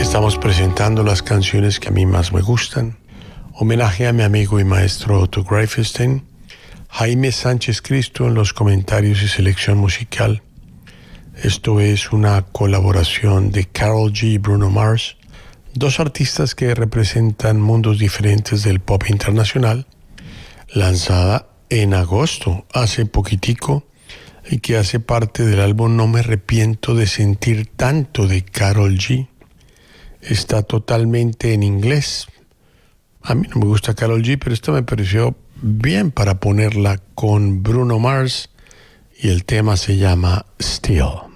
Estamos presentando las canciones que a mí más me gustan. Homenaje a mi amigo y maestro Otto Greifenstein. Jaime Sánchez Cristo en los comentarios y selección musical. Esto es una colaboración de Karol G y Bruno Mars, dos artistas que representan mundos diferentes del pop internacional, lanzada en agosto, hace poquitico, y que hace parte del álbum No me arrepiento de sentir tanto de Karol G. Está totalmente en inglés. A mí no me gusta Karol G, pero esto me pareció bien para ponerla con Bruno Mars y el tema se llama Still.